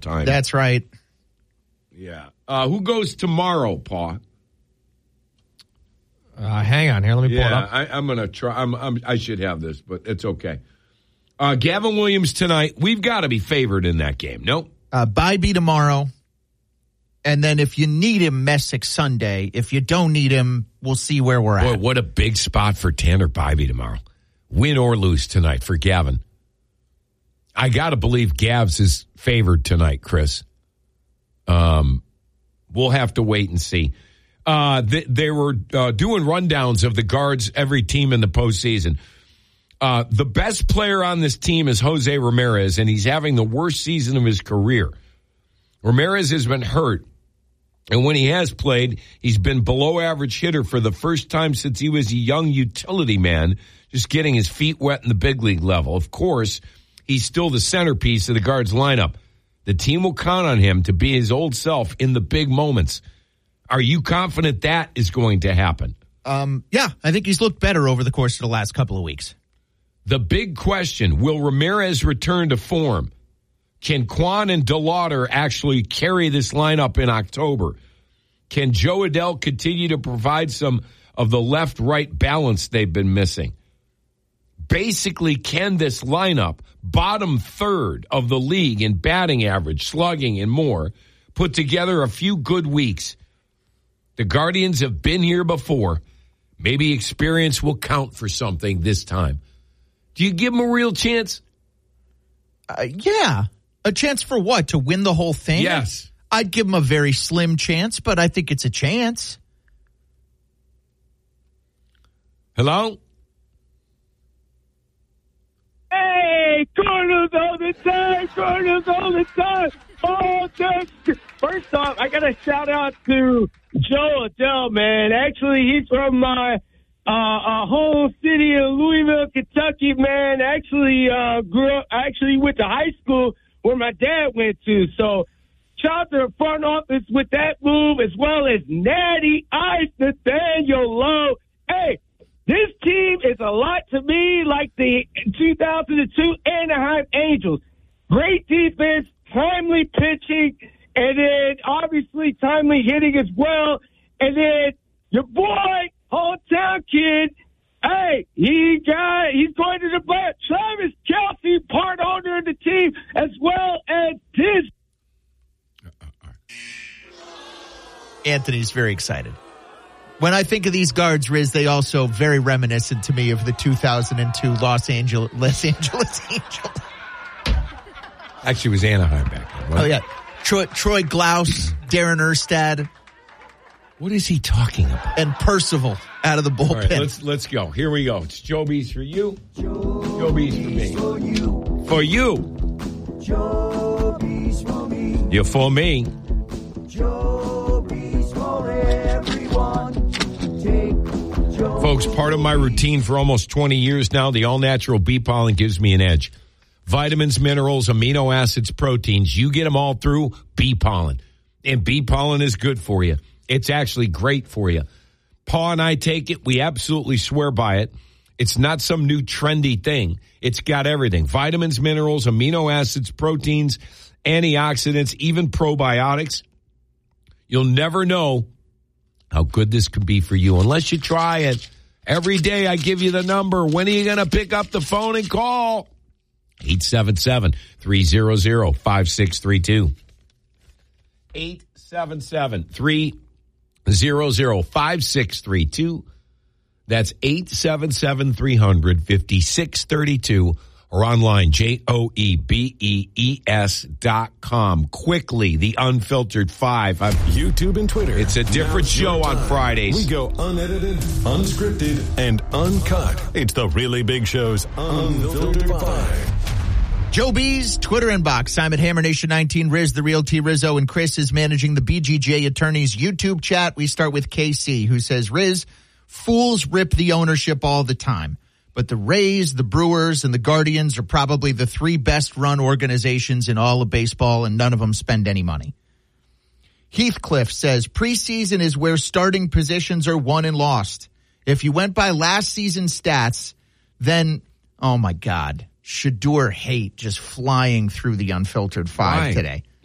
time. That's right. Yeah. Who goes tomorrow, Paul? Hang on here. Let me pull it up. I'm going to try. I should have this, but it's okay. Gavin Williams tonight. We've got to be favored in that game. Nope. Bybee tomorrow. And then if you need him, Messick Sunday. If you don't need him, we'll see where we're at. Boy, what a big spot for Tanner Bybee tomorrow. Win or lose tonight for Gavin. I got to believe Gavs is favored tonight, Chris. We'll have to wait and see. They were doing rundowns of the guards, every team in the postseason. The best player on this team is Jose Ramirez, and he's having the worst season of his career. Ramirez has been hurt, and when he has played, he's been below average hitter for the first time since he was a young utility man, just getting his feet wet in the big league level. Of course, he's still the centerpiece of the guards lineup. The team will count on him to be his old self in the big moments. Are you confident that is going to happen? Yeah, I think he's looked better over the course of the last couple of weeks. The big question, will Ramirez return to form? Can Quan and DeLauder actually carry this lineup in October? Can Joe Adell continue to provide some of the left-right balance they've been missing? Basically, can this lineup, bottom third of the league in batting average, slugging, and more, put together a few good weeks? The Guardians have been here before. Maybe experience will count for something this time. Do you give them a real chance? Yeah. A chance for what? To win the whole thing? Yes. I'd give them a very slim chance, but I think it's a chance. Hello? Hey, Cardinals all the time, Cardinals all the time. Oh, first off, I got to shout out to Joe Adell, man. Actually, he's from my home city of Louisville, Kentucky, man. Actually, went to high school where my dad went to. So, shout out to the front office with that move, as well as Natty Ice, Nathaniel Lowe. Hey, this team is a lot to me like the 2002 Anaheim Angels. Great defense, timely pitching, and then obviously timely hitting as well. And then your boy, hometown kid, hey, he's going to the bat. Travis Kelce, part owner of the team, as well as this. Anthony's very excited. When I think of these guards, Riz, they also very reminiscent to me of the 2002 Los Angeles Angels. Actually, it was Anaheim back then. Oh, yeah. Troy Glaus, Darren Erstad. What is he talking about? And Percival out of the bullpen. All right, let's go. Here we go. It's Joe B's for you. Joe B's for me. For you. Joe B's for me. You're for me. Joe B's for everyone. Take Joe. Folks, part of my routine for almost 20 years now, the all-natural bee pollen gives me an edge. Vitamins, minerals, amino acids, proteins. You get them all through bee pollen. And bee pollen is good for you. It's actually great for you. Paul and I take it. We absolutely swear by it. It's not some new trendy thing. It's got everything. Vitamins, minerals, amino acids, proteins, antioxidants, even probiotics. You'll never know how good this can be for you unless you try it. Every day I give you the number. When are you going to pick up the phone and call? 877-300-5632. 877-300-5632. That's 877-300-5632. Or online, JOEBEES.com. Quickly, the Unfiltered 5. YouTube and Twitter. It's a different show on Fridays. We go unedited, unscripted, and uncut. It's the Really Big Show's Unfiltered 5. Joe B's Twitter inbox. Simon Hammer Nation 19, Riz, the Real T Rizzo, and Chris is managing the BGJ Attorneys YouTube chat. We start with KC, who says, Riz, fools rip the ownership all the time. But the Rays, the Brewers, and the Guardians are probably the three best-run organizations in all of baseball, and none of them spend any money. Heathcliff says, preseason is where starting positions are won and lost. If you went by last season's stats, then, oh my God, Shador hate just flying through the Unfiltered 5 today.